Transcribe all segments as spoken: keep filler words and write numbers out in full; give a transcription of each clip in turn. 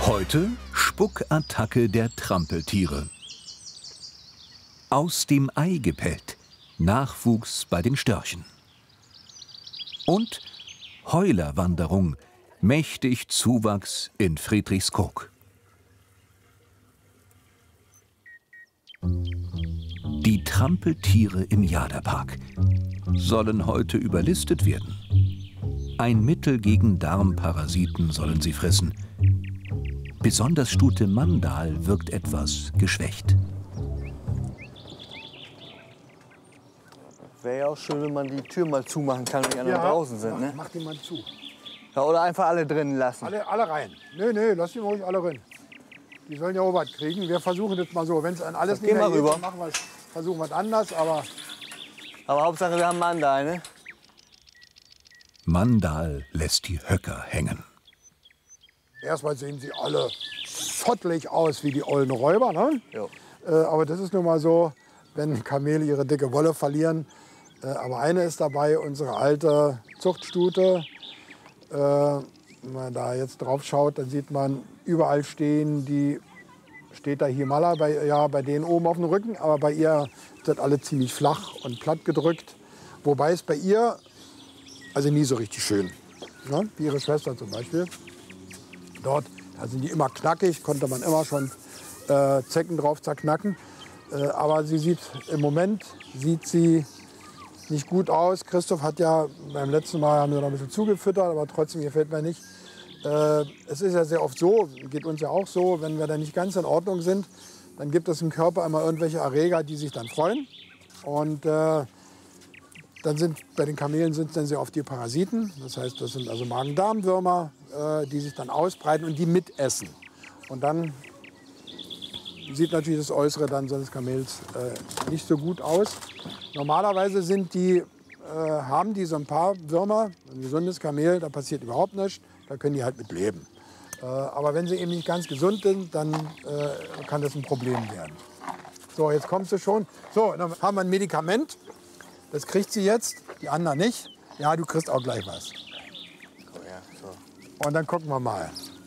Heute Spuckattacke der Trampeltiere. Aus dem Ei gepellt. Nachwuchs bei den Störchen. Und Heulerwanderung. Mächtig Zuwachs in Friedrichskoog. Die Trampeltiere im Jadernpark sollen heute überlistet werden. Ein Mittel gegen Darmparasiten sollen sie fressen. Besonders Stute Mandal wirkt etwas geschwächt. Wäre ja auch schön, wenn man die Tür mal zumachen kann, wenn die anderen Ja, draußen sind. Ne? Mach die mal zu. Ja, oder einfach alle drinnen lassen. Alle, alle rein. Nee, nee, lass die ruhig alle rein. Die sollen ja auch was kriegen. Wir versuchen das mal so. Wenn es an alles Geh nicht mehr mal geht, rüber. dann machen wir es, versuchen wir es anders. Aber Aber Hauptsache, wir haben Mandal, ne? Mandal lässt die Höcker hängen. erstmal sehen sie alle zottelig aus wie die ollen Räuber. Ne? Jo. Äh, aber das ist nun mal so, wenn Kamele ihre dicke Wolle verlieren. Äh, aber eine ist dabei, unsere alte Zuchtstute. Äh, wenn man da jetzt drauf schaut, dann sieht man überall stehen, die steht da Himalaya, bei, ja, bei denen oben auf dem Rücken. Aber bei ihr sind alle ziemlich flach und platt gedrückt. Wobei es bei ihr also nie so richtig schön, ne? Wie ihre Schwester zum Beispiel. Dort da sind die immer knackig, konnte man immer schon äh, Zecken drauf zerknacken. Äh, aber sie sieht im Moment sieht sie nicht gut aus. Christoph hat ja beim letzten Mal haben wir noch ein bisschen zugefüttert, aber trotzdem gefällt mir nicht. Äh, es ist ja sehr oft so, geht uns ja auch so, wenn wir da nicht ganz in Ordnung sind, dann gibt es im Körper immer irgendwelche Erreger, die sich dann freuen. Und äh, dann sind bei den Kamelen sind dann sehr oft die Parasiten. Das heißt, das sind also Magen-Darm-Würmer, äh, die sich dann ausbreiten und die mitessen. Und dann sieht natürlich das Äußere dann so des Kamels äh, nicht so gut aus. Normalerweise sind die, äh, haben die so ein paar Würmer, ein gesundes Kamel, da passiert überhaupt nichts, da können die halt mit leben. Äh, aber wenn sie eben nicht ganz gesund sind, dann äh, kann das ein Problem werden. So, jetzt kommst du schon. So, dann haben wir ein Medikament. Das kriegt sie jetzt, die anderen nicht. Ja, du kriegst auch gleich was. Und dann gucken wir mal.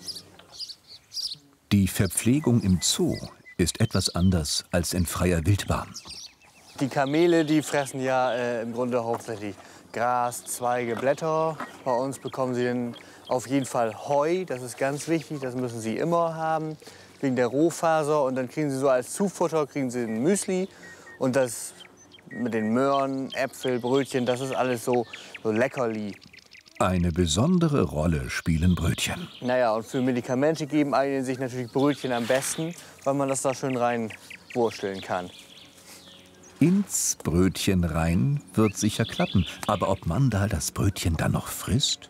Die Verpflegung im Zoo ist etwas anders als in freier Wildbahn. Die Kamele, die fressen ja äh, im Grunde hauptsächlich Gras, Zweige, Blätter. Bei uns bekommen sie dann auf jeden Fall Heu. Das ist ganz wichtig, das müssen sie immer haben, wegen der Rohfaser. Und dann kriegen sie so als Zufutter kriegen sie ein Müsli. Und das mit den Möhren, Äpfel, Brötchen, das ist alles so, so Leckerli. Eine besondere Rolle spielen Brötchen. Naja, und für Medikamente geben eignen sich natürlich Brötchen am besten, weil man das da schön reinwursteln kann. Ins Brötchen rein wird sicher klappen. Aber ob Mandal das Brötchen dann noch frisst?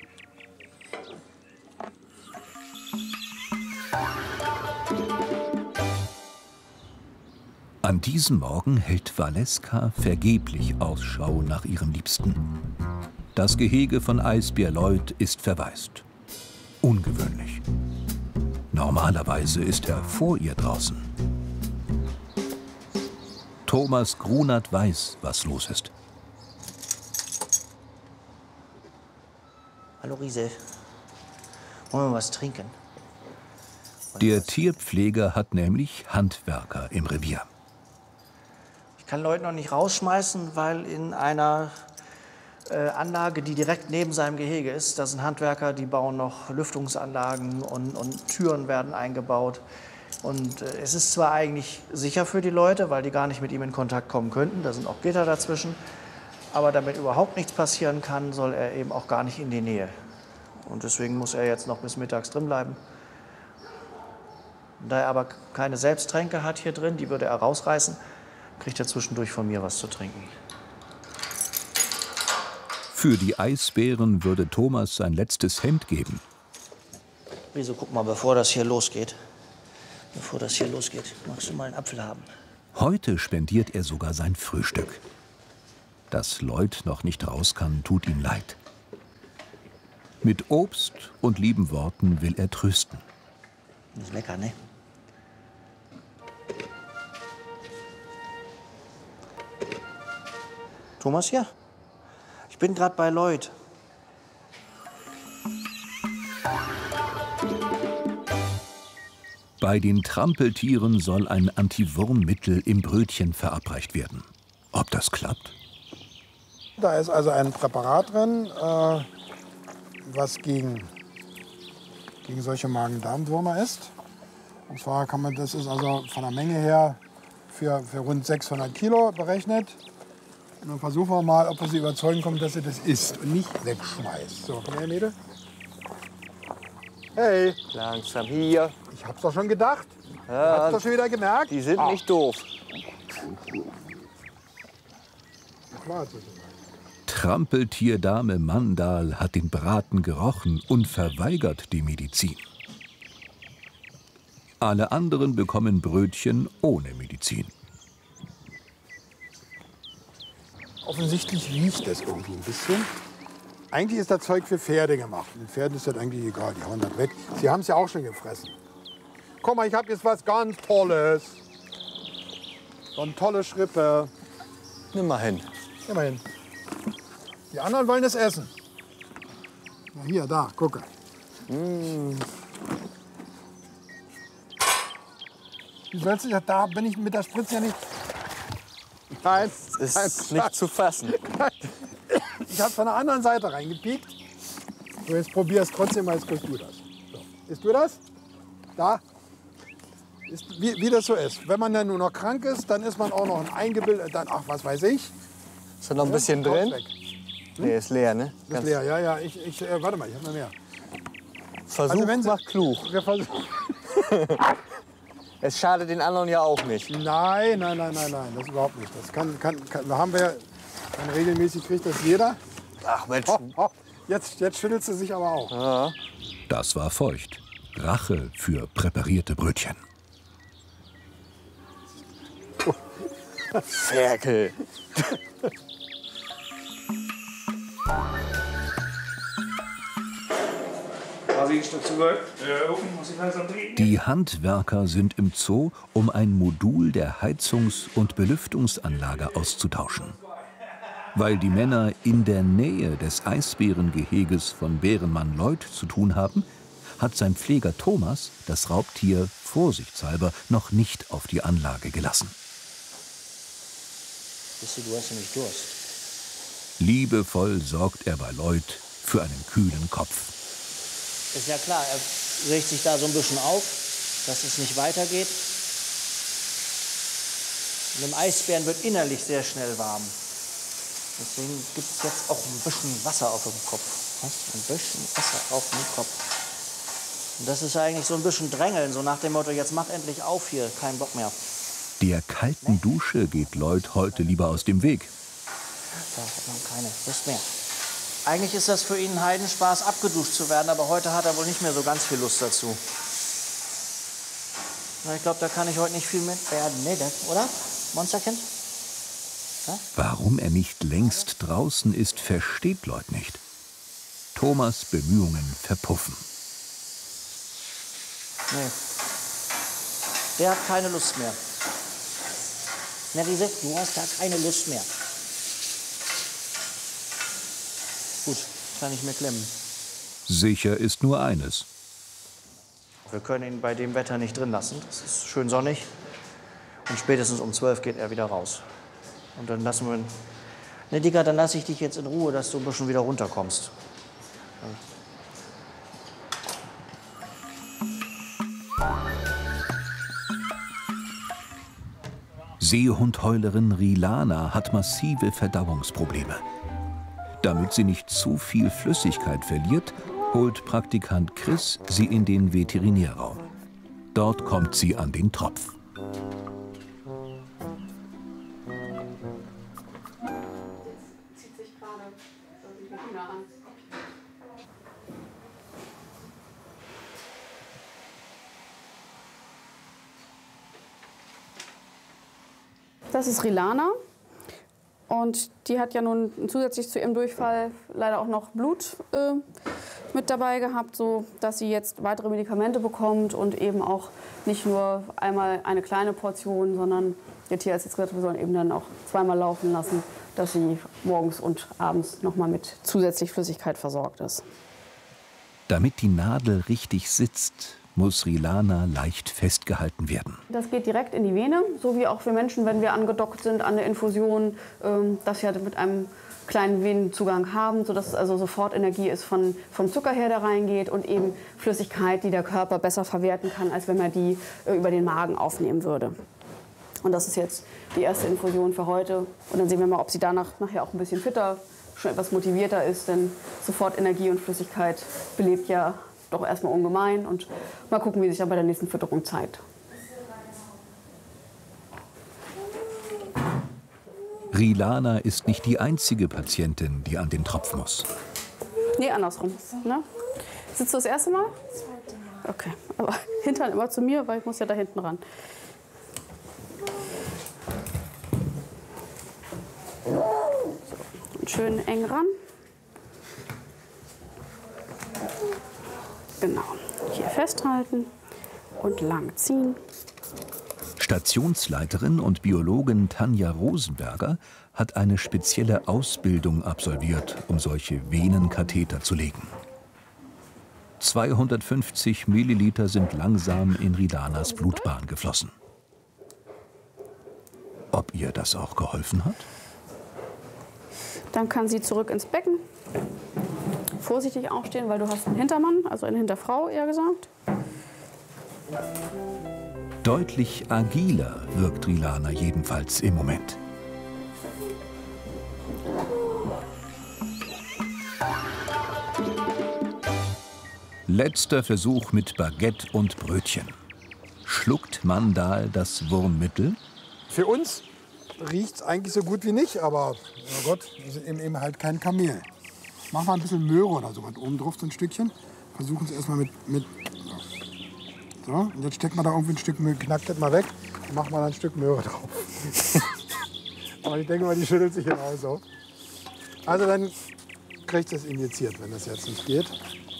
An diesem Morgen hält Valeska vergeblich Ausschau nach ihrem Liebsten. Das Gehege von Eisbär Lloyd ist verwaist. Ungewöhnlich. Normalerweise ist er vor ihr draußen. Thomas Grunert weiß, was los ist. Hallo Riese, wollen wir was trinken? Der Tierpfleger hat nämlich Handwerker im Revier. Ich kann Leute noch nicht rausschmeißen, weil in einer äh, Anlage, die direkt neben seinem Gehege ist, da sind Handwerker, die bauen noch Lüftungsanlagen und, und Türen werden eingebaut. Und äh, es ist zwar eigentlich sicher für die Leute, weil die gar nicht mit ihm in Kontakt kommen könnten, da sind auch Gitter dazwischen, aber damit überhaupt nichts passieren kann, soll er eben auch gar nicht in die Nähe. Und deswegen muss er jetzt noch bis mittags drin bleiben. Da er aber keine Selbsttränke hat hier drin, die würde er rausreißen, kriegt er zwischendurch von mir was zu trinken. Für die Eisbären würde Thomas sein letztes Hemd geben. Riese, guck mal, bevor das hier losgeht, bevor das hier losgeht, magst du mal einen Apfel haben? Heute spendiert er sogar sein Frühstück. Dass Lloyd noch nicht raus kann, tut ihm leid. Mit Obst und lieben Worten will er trösten. Das ist lecker, ne? Thomas hier? Ich bin gerade bei Lloyd. Bei den Trampeltieren soll ein Antiwurmmittel im Brötchen verabreicht werden. Ob das klappt? Da ist also ein Präparat drin, äh, was gegen, gegen solche Magen-Darm-Würmer ist. Und zwar kann man, das ist also von der Menge her für, für rund sechshundert Kilo berechnet. Und dann versuchen wir mal, ob wir sie überzeugen können, dass sie das isst und nicht wegschmeißt. So, komm her, Mädel. Hey. Langsam hier. Ich hab's doch schon gedacht. Ja, Hast doch schon wieder gemerkt? Die sind Ah. nicht doof. Klar, sozusagen. Trampeltierdame Mandal hat den Braten gerochen und verweigert die Medizin. Alle anderen bekommen Brötchen ohne Medizin. Offensichtlich riecht das irgendwie ein bisschen. Eigentlich ist das Zeug für Pferde gemacht. Den Pferden ist das eigentlich egal, die hauen das weg. Sie haben es ja auch schon gefressen. Guck mal, ich habe jetzt was ganz Tolles. So eine tolle Schrippe. Nimm mal hin. Immerhin. Die anderen wollen es essen. Na hier, da, gucke. Mm. Wie sollst du, da bin ich mit der Spritze ja nicht. Nein, Ist nein, nicht zu fassen. ich habe von der anderen Seite reingepiekt. So, jetzt probier es trotzdem mal, jetzt kriegst du das. So. Isst du das? Da. Ist, wie, wie das so ist. Wenn man dann nur noch krank ist, dann ist man auch noch ein eingebildet, dann, ach, was weiß ich. Ist da noch ein bisschen Haut's drin? weg. Nee, ist leer, ne? Das ist leer, ja, ja. Ich, ich, äh, warte mal, ich habe noch mehr. Versuch Also wenn Sie- macht klug. Wir versuchen- Es schadet den anderen ja auch nicht. Nein, nein, nein, nein, nein, das überhaupt nicht. Das kann, kann, kann, da haben wir ja, dann regelmäßig kriegt das jeder. Ach Mensch. Ho, ho, jetzt, jetzt schüttelt sie sich aber auch. Ja. Das war feucht. Rache für präparierte Brötchen. Ferkel. Die Handwerker sind im Zoo, um ein Modul der Heizungs- und Belüftungsanlage auszutauschen. Weil die Männer in der Nähe des Eisbärengeheges von Bärenmann Lloyd zu tun haben, hat sein Pfleger Thomas das Raubtier vorsichtshalber noch nicht auf die Anlage gelassen. Du hast nämlich Durst. Liebevoll sorgt er bei Lloyd für einen kühlen Kopf. Ist ja klar, er regt sich da so ein bisschen auf, dass es nicht weitergeht. Und dem Eisbären wird innerlich sehr schnell warm. Deswegen gibt es jetzt auch ein bisschen Wasser auf dem Kopf. Was? Ein bisschen Wasser auf dem Kopf. Und das ist eigentlich so ein bisschen Drängeln, so nach dem Motto, jetzt mach endlich auf hier, kein Bock mehr. Der kalten Dusche geht Lloyd heute lieber aus dem Weg. Da hat man keine Lust mehr. Eigentlich ist das für ihn ein Heidenspaß, abgeduscht zu werden, aber heute hat er wohl nicht mehr so ganz viel Lust dazu. Na, ich glaube, da kann ich heute nicht viel mit werden. Nee, das, oder? Monsterkind? Warum er nicht längst draußen ist, versteht Lloyd nicht. Thomas' Bemühungen verpuffen. Nee. Der hat keine Lust mehr. Merise, du hast da keine Lust mehr. Gut, kann ich mir klemmen. Sicher ist nur eines. Wir können ihn bei dem Wetter nicht drin lassen. Es ist schön sonnig. Und spätestens um zwölf geht er wieder raus. Und dann lassen wir ihn. Ne, Digga, dann lasse ich dich jetzt in Ruhe, dass du ein bisschen wieder runterkommst. Seehundheulerin Rilana hat massive Verdauungsprobleme. Damit sie nicht zu viel Flüssigkeit verliert, holt Praktikant Chris sie in den Veterinärraum. Dort kommt sie an den Tropf. Zieht sich gerade die Hühner an. Das ist Rilana. Und die hat ja nun zusätzlich zu ihrem Durchfall leider auch noch Blut äh, mit dabei gehabt, so dass sie jetzt weitere Medikamente bekommt und eben auch nicht nur einmal eine kleine Portion, sondern der Tierarzt hat jetzt gesagt, wir sollen eben dann auch zweimal laufen lassen, dass sie morgens und abends noch mal mit zusätzlich Flüssigkeit versorgt ist. Damit die Nadel richtig sitzt, muss Rilana leicht festgehalten werden. Das geht direkt in die Vene, so wie auch für Menschen, wenn wir angedockt sind an der Infusion, ähm, dass wir mit einem kleinen Venenzugang haben, sodass es also sofort Energie ist von, vom Zucker her, der reingeht und eben Flüssigkeit, die der Körper besser verwerten kann, als wenn man die äh, über den Magen aufnehmen würde. Und das ist jetzt die erste Infusion für heute. Und dann sehen wir mal, ob sie danach nachher auch ein bisschen fitter, schon etwas motivierter ist, denn sofort Energie und Flüssigkeit belebt ja doch erstmal ungemein. Und mal gucken, wie sich dann bei der nächsten Fütterung zeigt. Rilana ist nicht die einzige Patientin, die an den Tropf muss. Nee, andersrum. Ne? Sitzt du das erste Mal? Okay, aber Hintern immer zu mir, weil ich muss ja da hinten ran. Und schön eng ran. Genau, hier festhalten und lang ziehen. Stationsleiterin und Biologin Tanja Rosenberger hat eine spezielle Ausbildung absolviert, um solche Venenkatheter zu legen. zweihundertfünfzig Milliliter sind langsam in Rilanas Blutbahn geflossen. Ob ihr das auch geholfen hat? Dann kann sie zurück ins Becken. Vorsichtig aufstehen, weil du hast einen Hintermann, also eine Hinterfrau eher gesagt. Deutlich agiler wirkt Rilana jedenfalls im Moment. Letzter Versuch mit Baguette und Brötchen. Schluckt Mandal das Wurmmittel? Für uns riecht es eigentlich so gut wie nicht, aber oh Gott, wir sind eben, eben halt kein Kamel. Machen wir ein bisschen Möhre oder so was oben drauf, so ein Stückchen. Versuchen es erstmal mit, mit. So, und jetzt steckt man da irgendwie ein Stück Möhre, knackt das mal weg und macht mal ein Stück Möhre drauf. Aber ich denke mal, die schüttelt sich genauso. Also dann kriegt es injiziert, wenn das jetzt nicht geht.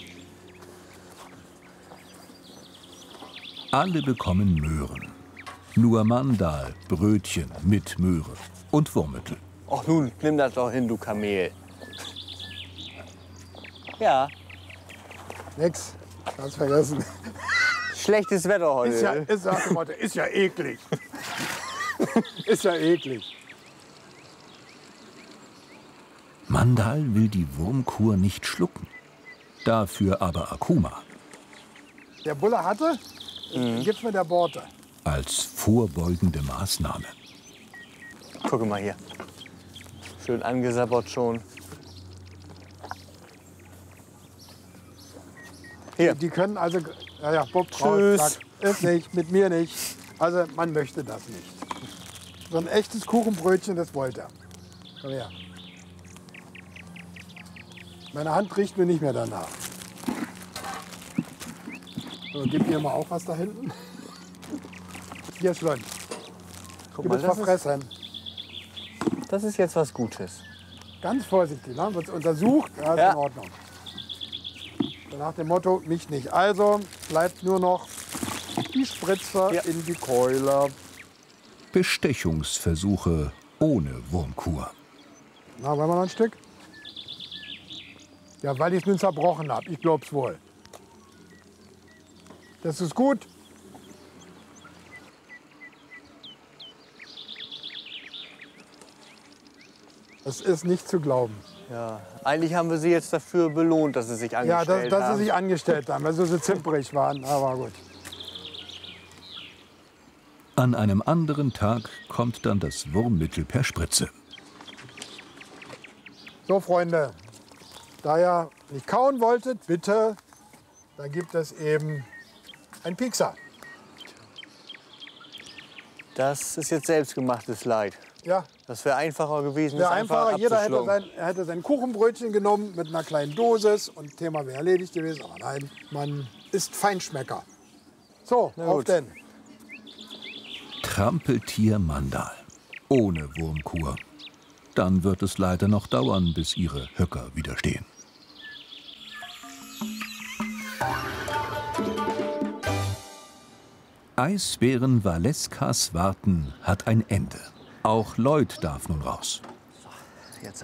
Alle bekommen Möhren. Nur Mandal Brötchen mit Möhre und Wurmmittel. Ach nun, nimm das doch hin, du Kamel. Ja, Nix, ganz vergessen. schlechtes Wetter heute. Ist ja, ist, sagt Motto, ist ja eklig. Ist ja eklig. Mandal will die Wurmkur nicht schlucken. Dafür aber Akuma. Der Bulle hatte, mhm. gibt's mit der Borte. Als vorbeugende Maßnahme. Guck mal hier. Schön angesabbert schon. Hier. Die können also, ja, ja, Bob Tschüss. raus, zack. Ist nicht, mit mir nicht. Also man möchte das nicht. So ein echtes Kuchenbrötchen, das wollte er. Komm her. Meine Hand riecht mir nicht mehr danach. So, gib mir mal auch was da hinten. Hier, Schlund. Guck Du mal, bist das verfressen. ist, das ist jetzt was Gutes. Ganz vorsichtig, ne? Wird untersucht, ja, ist Ja. in Ordnung. So nach dem Motto, mich nicht. Also bleibt nur noch die Spritze Ja. in die Keule. Bestechungsversuche ohne Wurmkur. Na, wollen wir noch ein Stück? Ja, weil ich es nun zerbrochen habe. Ich glaub's wohl. Das ist gut. Das ist nicht zu glauben. Ja, eigentlich haben wir sie jetzt dafür belohnt, dass sie sich Ja, angestellt dass, dass haben. sie sich angestellt haben, weil sie so zimprig waren. Aber gut. An einem anderen Tag kommt dann das Wurmmittel per Spritze. So, Freunde, da ihr nicht kauen wolltet, bitte, dann gibt es eben ein Piekser. Das ist jetzt selbstgemachtes Leid. Ja, Das wäre einfacher gewesen, wäre das einfach einfacher. Jeder hätte abzuschlucken. sein, hätte sein Kuchenbrötchen genommen mit einer kleinen Dosis und Thema wäre erledigt gewesen. Aber nein, man ist Feinschmecker. So, Na auf gut. denn. Trampeltier Mandal. Ohne Wurmkur. Dann wird es leider noch dauern, bis ihre Höcker widerstehen. Eisbären Waleskas Warten hat ein Ende. Auch Lloyd darf nun raus. Jetzt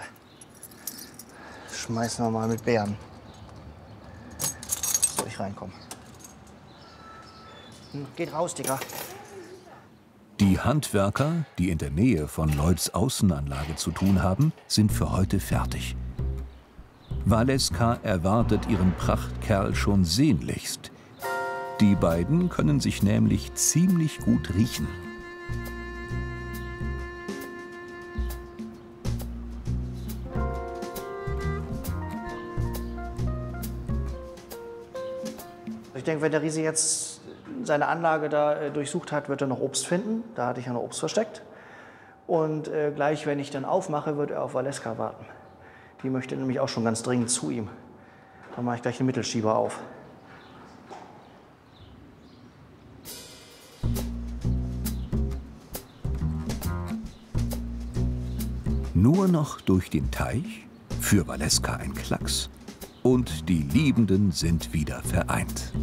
schmeißen wir mal mit Bären. Soll ich reinkommen? Geht raus, Digga. Die Handwerker, die in der Nähe von Lloyds Außenanlage zu tun haben, sind für heute fertig. Valeska erwartet ihren Prachtkerl schon sehnlichst. Die beiden können sich nämlich ziemlich gut riechen. Ich denke, wenn der Riese jetzt seine Anlage da äh, durchsucht hat, wird er noch Obst finden. Da hatte ich ja noch Obst versteckt. Und äh, gleich, wenn ich dann aufmache, wird er auf Valeska warten. Die möchte nämlich auch schon ganz dringend zu ihm. Dann mache ich gleich den Mittelschieber auf. Nur noch durch den Teich, für Valeska ein Klacks. Und die Liebenden sind wieder vereint.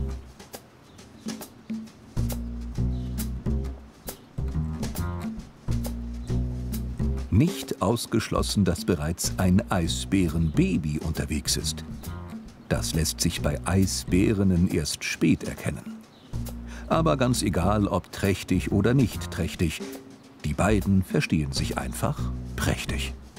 Nicht ausgeschlossen, dass bereits ein Eisbärenbaby unterwegs ist. Das lässt sich bei Eisbärinnen erst spät erkennen. Aber ganz egal, ob trächtig oder nicht trächtig, die beiden verstehen sich einfach prächtig.